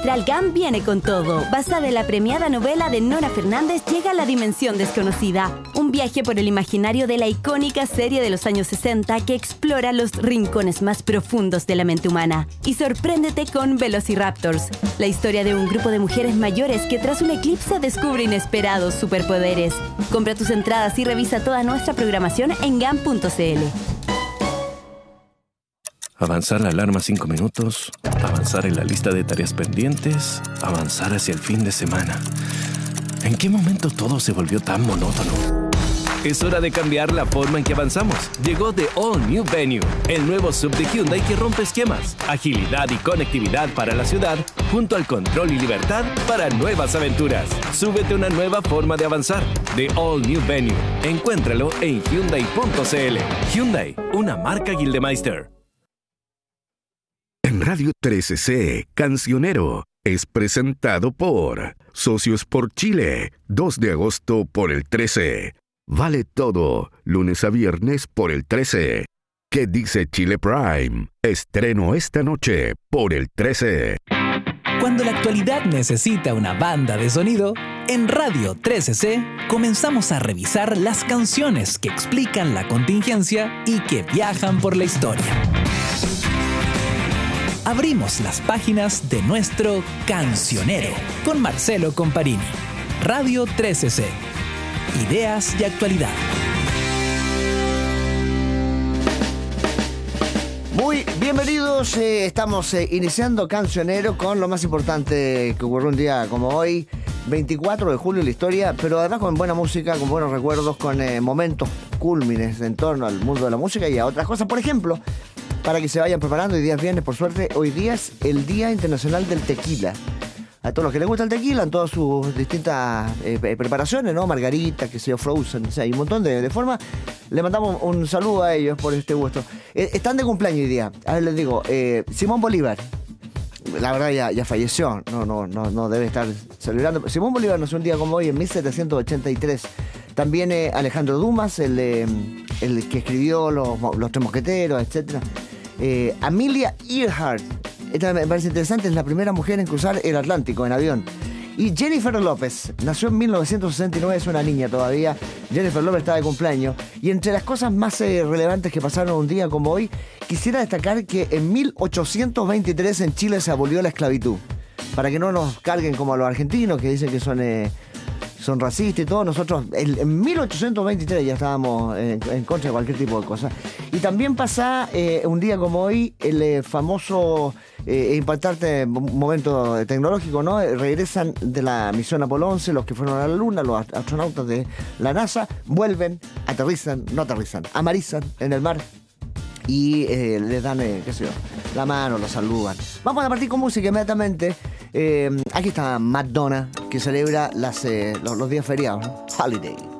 Central GAM viene con todo. Basada en la premiada novela de Nora Fernández, llega a la dimensión desconocida. Un viaje por el imaginario de la icónica serie de los años 60 que explora los rincones más profundos de la mente humana. Y sorpréndete con Velociraptors, la historia de un grupo de mujeres mayores que tras un eclipse descubre inesperados superpoderes. Compra tus entradas y revisa toda nuestra programación en GAM.cl. Avanzar la alarma 5 minutos, avanzar en la lista de tareas pendientes, avanzar hacia el fin de semana. ¿En qué momento todo se volvió tan monótono? Es hora de cambiar la forma en que avanzamos. Llegó The All New Venue, el nuevo SUV de Hyundai que rompe esquemas, agilidad y conectividad para la ciudad, junto al control y libertad para nuevas aventuras. Súbete a una nueva forma de avanzar. The All New Venue. Encuéntralo en Hyundai.cl. Hyundai, una marca Gildemeister. En Radio 13C, Cancionero, es presentado por Socios por Chile, 2 de agosto por el 13. Vale todo, lunes a viernes por el 13. ¿Qué dice Chile Prime? Estreno esta noche por el 13. Cuando la actualidad necesita una banda de sonido, en Radio 13C comenzamos a revisar las canciones que explican la contingencia y que viajan por la historia. Abrimos las páginas de nuestro Cancionero con Marcelo Comparini. Radio 13C. Ideas y actualidad. Muy bienvenidos, estamos iniciando Cancionero con lo más importante que ocurrió un día como hoy, 24 de julio en la historia, pero además con buena música, con buenos recuerdos, con momentos cúlmines en torno al mundo de la música y a otras cosas. Por ejemplo, para que se vayan preparando, hoy día es viernes, por suerte, hoy día es el Día Internacional del Tequila. A todos los que les gusta el tequila, en todas sus distintas preparaciones, ¿no? Margarita, que sea frozen, o sea, hay un montón de formas. Le mandamos un saludo a ellos por este gusto. Están de cumpleaños hoy día. A ver, les digo, Simón Bolívar, la verdad ya falleció, no debe estar celebrando. Simón Bolívar nació un día como hoy, en 1783. También Alejandro Dumas, el que escribió los Tres Mosqueteros, etc. Amelia Earhart, esta me parece interesante, es la primera mujer en cruzar el Atlántico en avión. Y Jennifer López, nació en 1969, es una niña todavía. Jennifer López está de cumpleaños. Y entre las cosas más relevantes que pasaron un día como hoy, quisiera destacar que en 1823 en Chile se abolió la esclavitud. Para que no nos carguen como a los argentinos que dicen que son racistas y todo. Nosotros en 1823 ya estábamos en contra de cualquier tipo de cosa. Y también pasa un día como hoy el famoso impactante momento tecnológico, ¿no? Regresan de la misión Apolo 11 los que fueron a la Luna, los astronautas de la NASA, vuelven, amarizan en el mar y les dan, qué sé yo, la mano, los saludan. Vamos a partir con música inmediatamente. Aquí está Madonna, que celebra los días feriados, ¿no? Holiday.